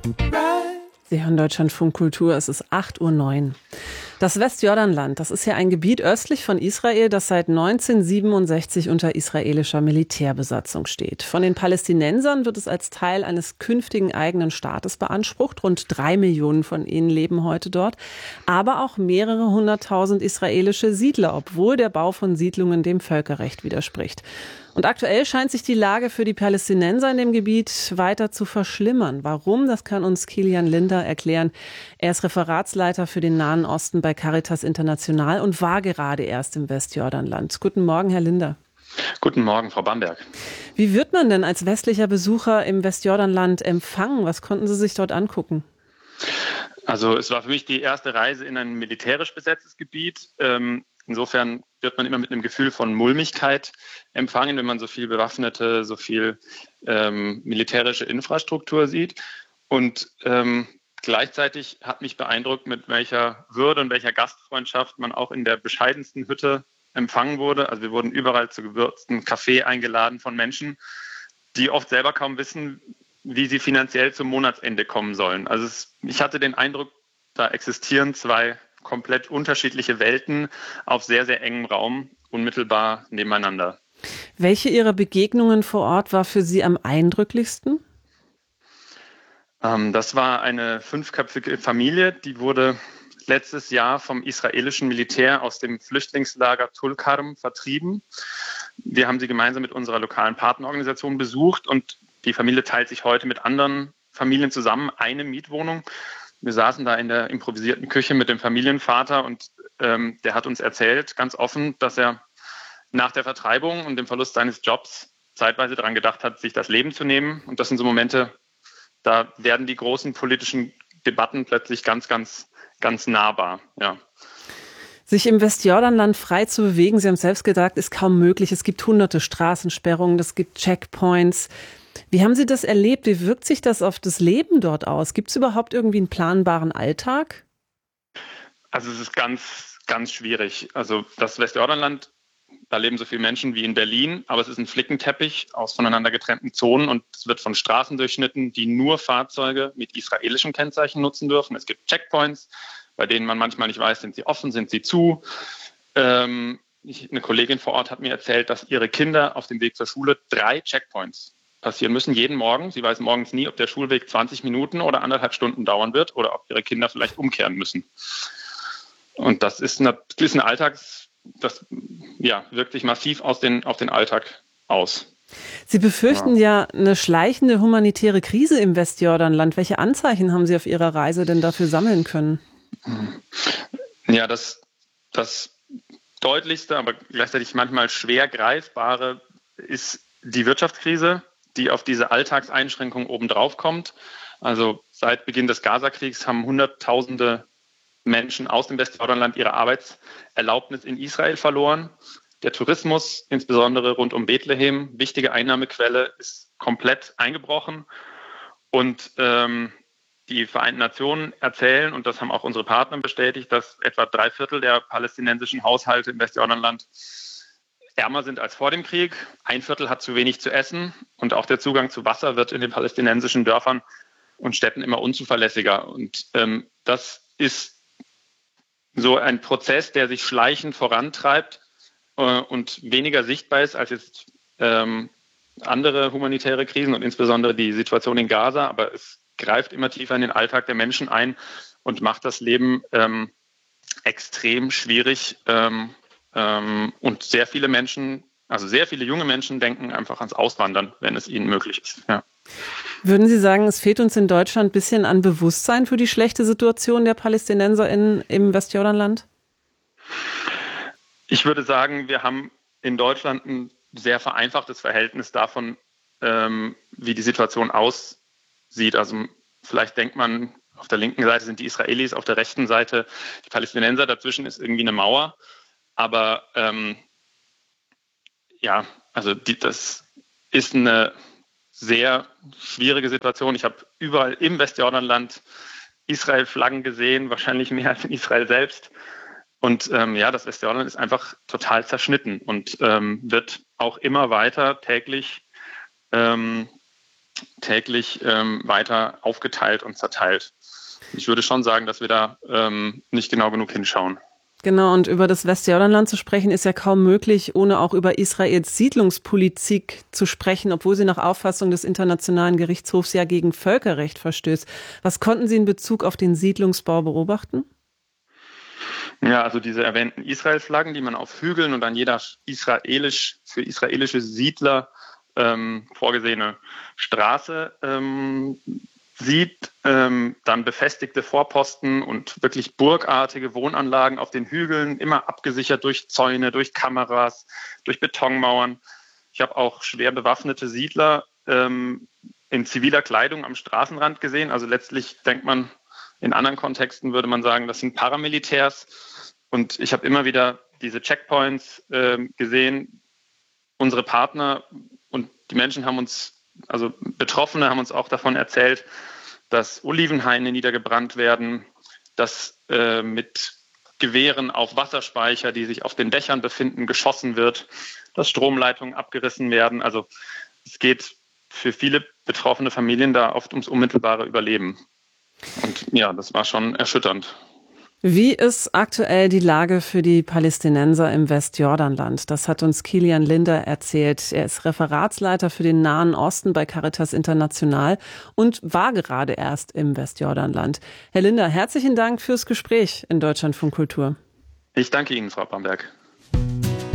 Sie hören Deutschlandfunk Kultur, es ist 8:09 Uhr. Das Westjordanland, das ist ja ein Gebiet östlich von Israel, das seit 1967 unter israelischer Militärbesatzung steht. Von den Palästinensern wird es als Teil eines künftigen eigenen Staates beansprucht. Rund 3 Millionen von ihnen leben heute dort. Aber auch mehrere hunderttausend israelische Siedler, obwohl der Bau von Siedlungen dem Völkerrecht widerspricht. Und aktuell scheint sich die Lage für die Palästinenser in dem Gebiet weiter zu verschlimmern. Warum? Das kann uns Kilian Linder erklären. Er ist Referatsleiter für den Nahen Osten bei Caritas International und war gerade erst im Westjordanland. Guten Morgen, Herr Linder. Guten Morgen, Frau Bamberg. Wie wird man denn als westlicher Besucher im Westjordanland empfangen? Was konnten Sie sich dort angucken? Also es war für mich die erste Reise in ein militärisch besetztes Gebiet. Insofern wird man immer mit einem Gefühl von Mulmigkeit empfangen, wenn man so viel bewaffnete, so viel militärische Infrastruktur sieht. Und gleichzeitig hat mich beeindruckt, mit welcher Würde und welcher Gastfreundschaft man auch in der bescheidensten Hütte empfangen wurde. Also wir wurden überall zu gewürztem Kaffee eingeladen von Menschen, die oft selber kaum wissen, wie sie finanziell zum Monatsende kommen sollen. Also ich hatte den Eindruck, da existieren zwei komplett unterschiedliche Welten auf sehr, sehr engem Raum, unmittelbar nebeneinander. Welche Ihrer Begegnungen vor Ort war für Sie am eindrücklichsten? Das war eine 5-köpfige Familie, die wurde letztes Jahr vom israelischen Militär aus dem Flüchtlingslager Tulkarm vertrieben. Wir haben sie gemeinsam mit unserer lokalen Partnerorganisation besucht und die Familie teilt sich heute mit anderen Familien zusammen eine Mietwohnung. Wir saßen da in der improvisierten Küche mit dem Familienvater und der hat uns erzählt, ganz offen, dass er nach der Vertreibung und dem Verlust seines Jobs zeitweise daran gedacht hat, sich das Leben zu nehmen. Und das sind so Momente, da werden die großen politischen Debatten plötzlich ganz, ganz, ganz nahbar. Ja. Sich im Westjordanland frei zu bewegen, Sie haben es selbst gesagt, ist kaum möglich. Es gibt hunderte Straßensperrungen, es gibt Checkpoints. Wie haben Sie das erlebt? Wie wirkt sich das auf das Leben dort aus? Gibt es überhaupt irgendwie einen planbaren Alltag? Also es ist ganz, ganz schwierig. Also das Westjordanland, da leben so viele Menschen wie in Berlin, aber es ist ein Flickenteppich aus voneinander getrennten Zonen und es wird von Straßen durchschnitten, die nur Fahrzeuge mit israelischem Kennzeichen nutzen dürfen. Es gibt Checkpoints, bei denen man manchmal nicht weiß, sind sie offen, sind sie zu. Eine Kollegin vor Ort hat mir erzählt, dass ihre Kinder auf dem Weg zur Schule 3 Checkpoints passieren müssen, jeden Morgen. Sie weiß morgens nie, ob der Schulweg 20 Minuten oder 1,5 Stunden dauern wird oder ob ihre Kinder vielleicht umkehren müssen. Und das ist ein Alltag, das wirkt sich massiv auf den Alltag aus. Sie befürchten ja eine schleichende humanitäre Krise im Westjordanland. Welche Anzeichen haben Sie auf Ihrer Reise denn dafür sammeln können? Ja, das deutlichste, aber gleichzeitig manchmal schwer greifbare ist die Wirtschaftskrise, die auf diese Alltagseinschränkungen obendrauf kommt. Also seit Beginn des Gazakriegs haben Hunderttausende Menschen aus dem Westjordanland ihre Arbeitserlaubnis in Israel verloren. Der Tourismus, insbesondere rund um Bethlehem, wichtige Einnahmequelle, ist komplett eingebrochen. Und die Vereinten Nationen erzählen, und das haben auch unsere Partner bestätigt, dass etwa 3/4 der palästinensischen Haushalte im Westjordanland ärmer sind als vor dem Krieg. 1/4 hat zu wenig zu essen und auch der Zugang zu Wasser wird in den palästinensischen Dörfern und Städten immer unzuverlässiger. Und das ist so ein Prozess, der sich schleichend vorantreibt und weniger sichtbar ist als jetzt andere humanitäre Krisen und insbesondere die Situation in Gaza. Aber es greift immer tiefer in den Alltag der Menschen ein und macht das Leben extrem schwierig. Und sehr viele Menschen, also sehr viele junge Menschen denken einfach ans Auswandern, wenn es ihnen möglich ist. Ja. Würden Sie sagen, es fehlt uns in Deutschland ein bisschen an Bewusstsein für die schlechte Situation der PalästinenserInnen im Westjordanland? Ich würde sagen, wir haben in Deutschland ein sehr vereinfachtes Verhältnis davon, wie die Situation aussieht. Also vielleicht denkt man, auf der linken Seite sind die Israelis, auf der rechten Seite die Palästinenser, dazwischen ist irgendwie eine Mauer. Aber das ist eine sehr schwierige Situation. Ich habe überall im Westjordanland Israel-Flaggen gesehen, wahrscheinlich mehr als in Israel selbst. Und das Westjordanland ist einfach total zerschnitten und wird auch immer weiter täglich täglich weiter aufgeteilt und zerteilt. Ich würde schon sagen, dass wir da nicht genau genug hinschauen. Genau, und über das Westjordanland zu sprechen, ist ja kaum möglich, ohne auch über Israels Siedlungspolitik zu sprechen, obwohl sie nach Auffassung des Internationalen Gerichtshofs ja gegen Völkerrecht verstößt. Was konnten Sie in Bezug auf den Siedlungsbau beobachten? Ja, also diese erwähnten Israel-Flaggen, die man auf Hügeln und an jeder für israelische Siedler vorgesehene Straße sieht, dann befestigte Vorposten und wirklich burgartige Wohnanlagen auf den Hügeln, immer abgesichert durch Zäune, durch Kameras, durch Betonmauern. Ich habe auch schwer bewaffnete Siedler in ziviler Kleidung am Straßenrand gesehen. Also letztlich denkt man, in anderen Kontexten würde man sagen, das sind Paramilitärs. Und ich habe immer wieder diese Checkpoints gesehen. Unsere Partner und die Menschen haben uns, also Betroffene haben uns auch davon erzählt, dass Olivenhaine niedergebrannt werden, dass mit Gewehren auf Wasserspeicher, die sich auf den Dächern befinden, geschossen wird, dass Stromleitungen abgerissen werden. Also es geht für viele betroffene Familien da oft ums unmittelbare Überleben. Und ja, das war schon erschütternd. Wie ist aktuell die Lage für die Palästinenser im Westjordanland? Das hat uns Kilian Linder erzählt. Er ist Referatsleiter für den Nahen Osten bei Caritas International und war gerade erst im Westjordanland. Herr Linder, herzlichen Dank fürs Gespräch in Deutschlandfunk Kultur. Ich danke Ihnen, Frau Bamberg.